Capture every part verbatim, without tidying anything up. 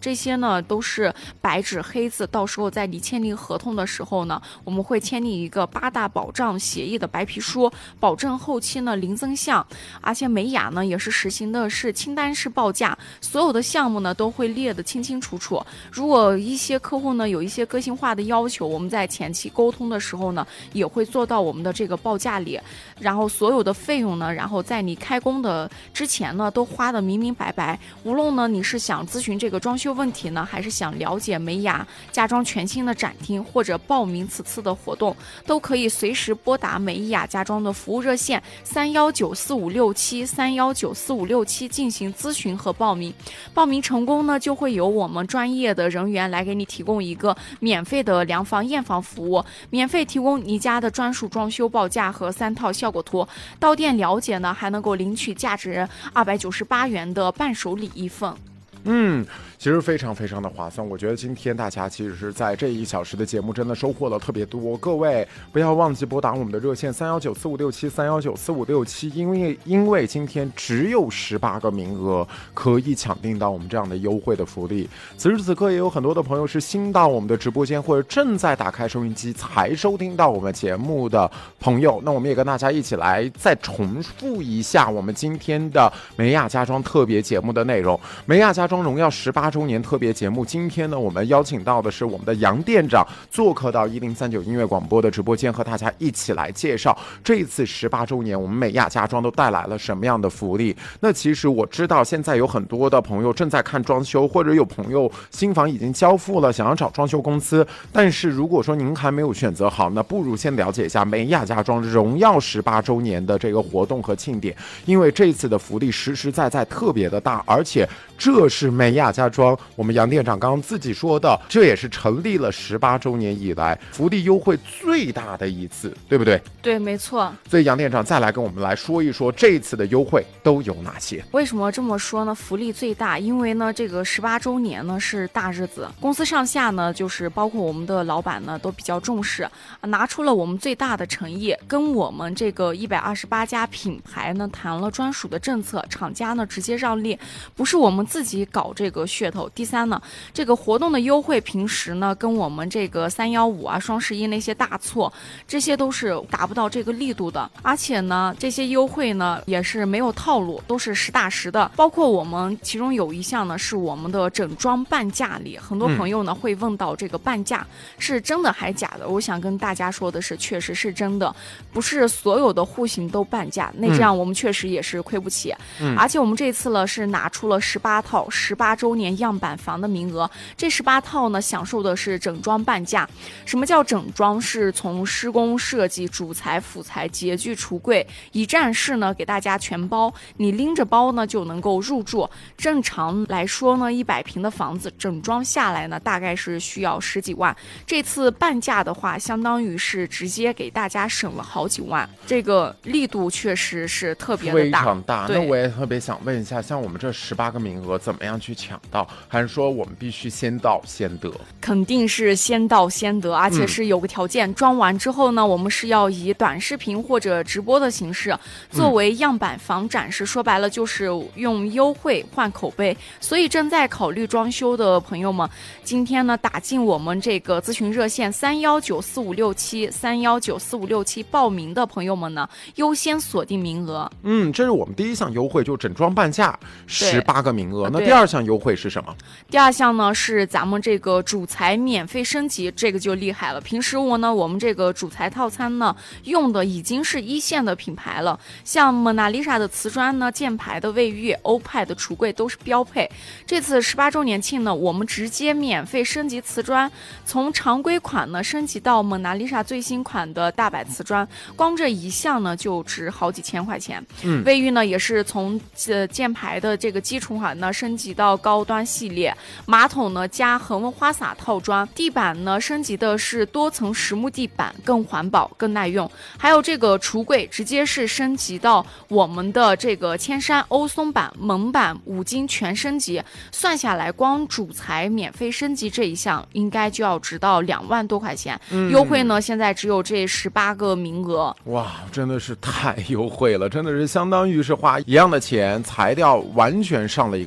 这些呢都是白纸黑字，到时候在你签订合同的时候呢，我们会签订一个八大保障协议的白皮书，保证后期呢零增项。而且美雅呢也是实行的是清单式报价，所有的项目呢都会列得清清楚楚。如果一些客户呢有一些个性化的要求，我们在前期沟通的时候呢也会做到我们的这个报价里，然后所有的费用呢，然后在你开工的之前呢都花得明明白白。无论呢你是想咨询这个装修问题呢，还是想了解美雅家装全新的展厅，或者报名此次的活动，都可以随时拨打美雅家装的服务热线三幺九四五六七三幺九四五六七进行咨询和报名。报名成功呢，就会有我们专业的人员来给你提供一个免费的量房验房服务，免费提供你家的专属装修报价和三套效果图。到店了解呢，还能够领取价值二百九十八元的伴手礼一份。 嗯，其实非常非常的划算。我觉得今天大家其实是在这一小时的节目真的收获了特别多。各位不要忘记拨打我们的热线三幺九四五六七三幺九四五六七，因为因为今天只有十八个名额可以抢订到我们这样的优惠的福利。此时此刻也有很多的朋友是新到我们的直播间或者正在打开收音机才收听到我们节目的朋友，那我们也跟大家一起来再重复一下我们今天的美雅家装特别节目的内容。美雅家装荣耀十八周年特别节目，今天呢，我们邀请到的是我们的杨店长做客到一零三九音乐广播的直播间，和大家一起来介绍这一次十八周年我们美雅家装都带来了什么样的福利。那其实我知道现在有很多的朋友正在看装修，或者有朋友新房已经交付了，想要找装修公司，但是如果说您还没有选择好，那不如先了解一下美雅家装荣耀十八周年的这个活动和庆典，因为这次的福利实实在在特别的大，而且这是美雅家装我们杨店长刚刚自己说的，这也是成立了十八周年以来福利优惠最大的一次，对不对？ 对，没错。 所以杨店长再来跟我们来说一说这一次的优惠都有哪些。 为什么这么说呢？福利最大，因为呢这个十八周年呢是大日子，公司上下呢就是包括我们的老板呢都比较重视，拿出了我们最大的诚意，跟我们这个一百二十八家品牌呢谈了专属的政策，厂家呢直接让利，不是我们自己搞这个噱头。第三呢，这个活动的优惠平时呢跟我们这个三幺五啊双十一那些大促，这些都是达不到这个力度的。而且呢这些优惠呢也是没有套路，都是实打实的。包括我们其中有一项呢是我们的整装半价礼，很多朋友呢、嗯、会问到这个半价是真的还假的。我想跟大家说的是，确实是真的，不是所有的户型都半价，那这样我们确实也是亏不起、嗯、而且我们这次呢是拿出了十八套十八周年样板房的名额，这十八套呢享受的是整装半价。什么叫整装？是从施工设计、主材、辅材、洁具、橱柜一站式呢给大家全包，你拎着包呢就能够入住。正常来说呢一百平的房子整装下来呢大概是需要十几万，这次半价的话相当于是直接给大家省了好几万，这个力度确实是特别的大， 非常大。那我也特别想问一下，像我们这十八个名额怎么样去抢到，还是说我们必须先到先得？ 肯定是先到先得，而且是有个条件、嗯、装完之后呢我们是要以短视频或者直播的形式作为样板房展示、嗯、说白了就是用优惠换口碑。所以正在考虑装修的朋友们，今天呢打进我们这个咨询热线三幺九四五六七三幺九四五六七报名的朋友们呢优先锁定名额。 嗯，这是我们第一项优惠，就整装半价十八个名额。那第二项优惠是什么？ 第二项呢是咱们这个主材免费升级，这个就厉害了。平时我呢我们这个主材套餐呢用的已经是一线的品牌了，像蒙娜丽莎的瓷砖呢、箭牌的卫浴、欧派的橱柜都是标配。这次十八周年庆呢我们直接免费升级瓷砖，从常规款呢升级到蒙娜丽莎最新款的大白瓷砖，光这一项呢就值好几千块钱。嗯，卫浴呢也是从呃箭牌的这个基础款呢升级到高端系列，马桶呢加恒温花洒套装，地板呢升级的是多层实木地板，更环保更耐用。还有这个橱柜直接是升级到我们的这个千山欧松板、蒙板、五金全升级，算下来光主材免费升级这一项应该就要值到两万多块钱、嗯、优惠呢现在只有这十八个名额。 哇，真的是太优惠了，真的是相当于是花一样的钱，材料完全上了一个档次。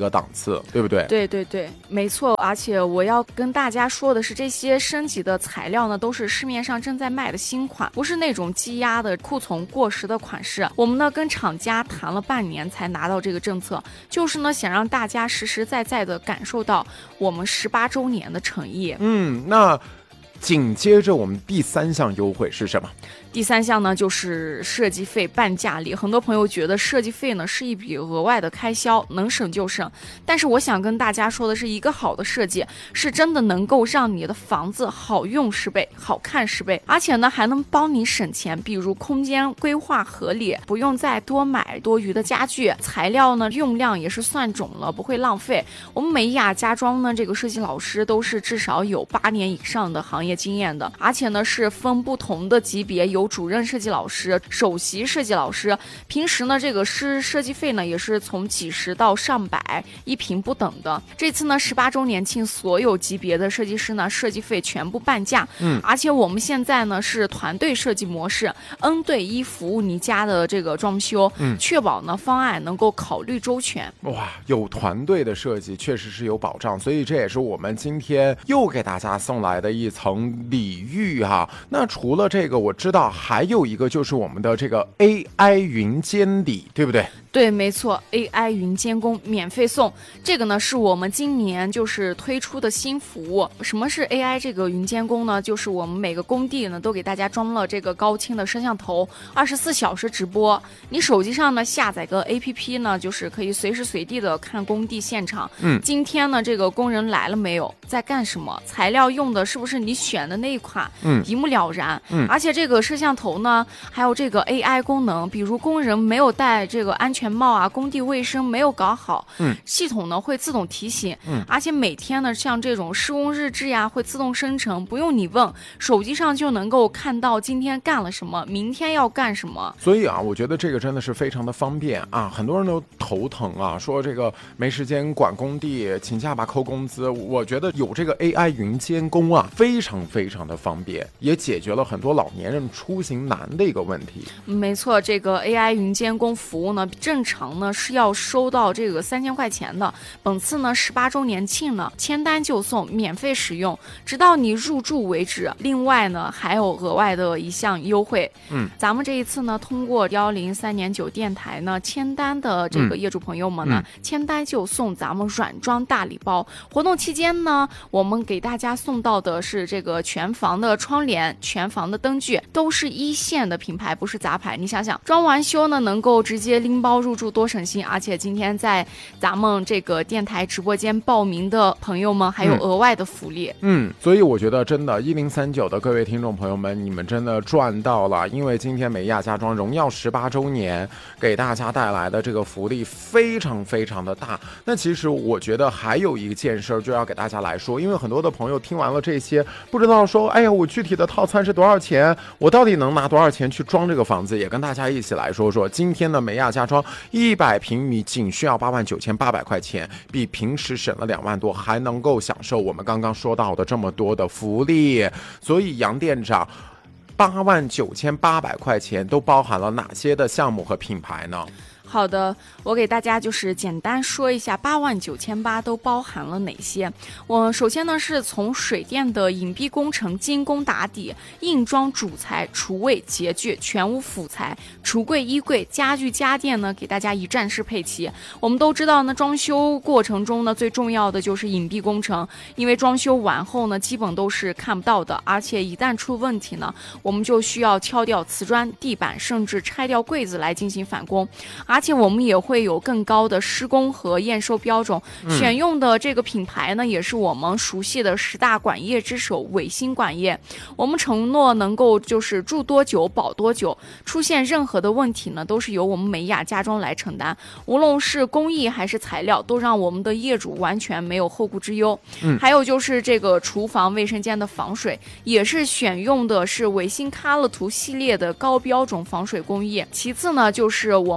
次，对不对？ 对对对，没错。而且我要跟大家说的是，这些升级的材料呢，都是市面上正在卖的新款，不是那种积压的库存过时的款式。我们呢跟厂家谈了半年才拿到这个政策，就是呢想让大家实实在在的感受到我们十八周年的诚意。 嗯，那紧接着我们第三项优惠是什么？ 第三项呢，就是设计费半价礼。很多朋友觉得设计费呢是一笔额外的开销，能省就省。但是我想跟大家说的是，一个好的设计是真的能够让你的房子好用十倍，好看十倍，而且呢还能帮你省钱。比如空间规划合理，不用再多买多余的家具，材料呢用量也是算准了，不会浪费。我们美雅家装呢这个设计老师都是至少有八年以上的行业经验的，而且呢是分不同的级别，有主任设计老师、首席设计老师。平时呢这个师设计费呢也是从几十到上百一平不等的。这次呢十八周年庆，所有级别的设计师呢设计费全部半价。嗯，而且我们现在呢是团队设计模式 ，N 对一服务你家的这个装修，嗯，确保呢方案能够考虑周全。 哇，有团队的设计确实是有保障，所以这也是我们今天又给大家送来的一层礼遇哈。那除了这个，我知道还有一个就是我们的这个 A I 云监理，对不对？ 对，没错 ，A I 云监工免费送，这个呢是我们今年就是推出的新服务。什么是 A I 这个云监工呢？就是我们每个工地呢都给大家装了这个高清的摄像头，二十四小时直播。你手机上呢下载个 A P P 呢，就是可以随时随地的看工地现场。嗯，今天呢这个工人来了没有，在干什么，材料用的是不是你选的那一款，嗯，一目了然。嗯，而且这个摄像头呢还有这个 A I 功能，比如工人没有戴这个安全帽啊，工地卫生没有搞好，嗯，系统呢会自动提醒，嗯，而且每天呢像这种施工日志呀会自动生成，不用你问，手机上就能够看到今天干了什么，明天要干什么。 所以啊，我觉得这个真的是非常的方便啊，很多人都头疼啊，说这个没时间管工地，请假吧扣工资。我觉得有这个 A I 云监工啊，非常非常的方便，也解决了很多老年人出行难的一个问题。 没错，这个 A I 云监工服务呢，正常呢是要收到这个三千块钱的。本次呢十八周年庆呢，签单就送，免费使用，直到你入住为止。另外呢，还有额外的一项优惠。嗯，咱们这一次呢，通过幺零三点九电台呢签单的这个业主朋友们呢，嗯、签单就送咱们软装大礼包。活动期间呢，我们给大家送到的是这个全房的窗帘、全房的灯具，都是一线的品牌，不是杂牌。你想想，装完修呢，能够直接拎包入住，多省心。而且今天在咱们这个电台直播间报名的朋友们，还有额外的福利。 嗯，所以我觉得真的一零三九的各位听众朋友们，你们真的赚到了，因为今天美亚家装荣耀十八周年给大家带来的这个福利非常非常的大。那其实我觉得还有一件事就要给大家来说，因为很多的朋友听完了这些，不知道说，哎呀，我具体的套餐是多少钱，我到底能拿多少钱去装这个房子，也跟大家一起来说说。今天的美亚家装一百平米仅需要八万九千八百块钱，比平时省了两万多，还能够享受我们刚刚说到的这么多的福利。所以杨店长，八万九千八百块钱都包含了哪些的项目和品牌呢？ 好的，我给大家就是简单说一下八万九千八都包含了哪些。我首先呢是从水电的隐蔽工程、精工打底、硬装主材、厨卫、洁具、全屋辅材、橱柜、衣柜、家具家电呢，给大家一站式配齐。我们都知道呢，装修过程中呢最重要的就是隐蔽工程，因为装修完后呢基本都是看不到的，而且一旦出问题呢，我们就需要敲掉瓷砖、地板，甚至拆掉柜子来进行返工。而且我们也会有更高的施工和验收标准，嗯、选用的这个品牌呢，也是我们熟悉的十大管业之首伟星管业。我们承诺能够就是住多久保多久，出现任何的问题呢，都是由我们美雅家装来承担。无论是工艺还是材料，都让我们的业主完全没有后顾之忧。嗯，还有就是这个厨房卫生间的防水，也是选用的是伟星卡乐图系列的高标准防水工艺。其次呢，就是我们卫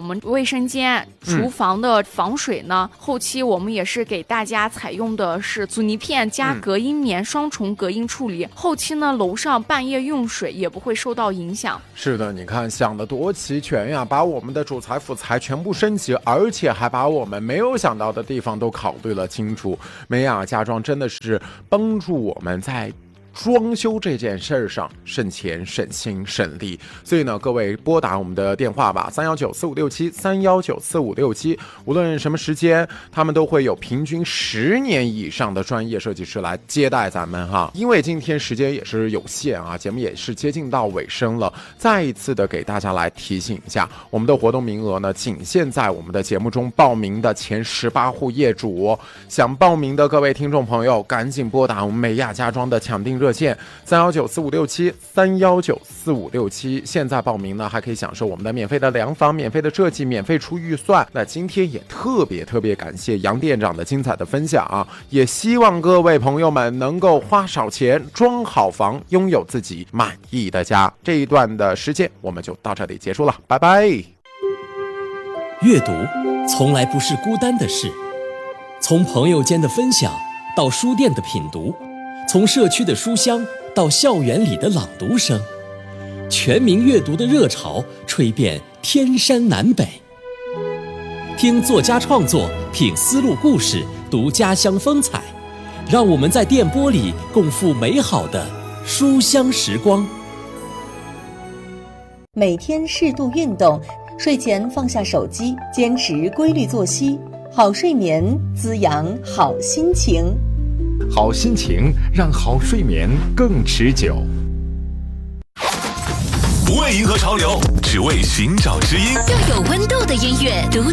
生间、厨房的防水呢，嗯、后期我们也是给大家采用的是阻尼片加隔音棉双重隔音处理。嗯、后期呢，楼上半夜用水也不会受到影响。 是的，你看想得多齐全呀，把我们的主材辅材全部升级，而且还把我们没有想到的地方都考虑了清楚。美雅家装真的是帮助我们在装修这件事儿上省钱省心省力，所以呢，各位拨打我们的电话吧，三幺九四五六七三幺九四五六七，无论什么时间，他们都会有平均十年以上的专业设计师来接待咱们哈。因为今天时间也是有限啊，节目也是接近到尾声了，再一次的给大家来提醒一下，我们的活动名额呢，仅限在我们的节目中报名的前十八户业主，想报名的各位听众朋友，赶紧拨打我们美亚家装的抢订热线三幺九四五六七三幺九四五六七，现在报名呢还可以享受我们的免费的量房、免费的设计、免费出预算。那今天也特别特别感谢杨店长的精彩的分享啊，也希望各位朋友们能够花少钱装好房，拥有自己满意的家。这一段的时间我们就到这里结束了，拜拜。 阅读从来不是孤单的事，从朋友间的分享到书店的品读，从社区的书香到校园里的朗读声，全民阅读的热潮吹遍天山南北。听作家创作，品丝路故事，读家乡风采，让我们在电波里共赴美好的书香时光。 每天适度运动，睡前放下手机，坚持规律作息，好睡眠滋养好心情。 好心情让好睡眠更持久。 不为迎合潮流，只为寻找知音， 更有温度的音乐，独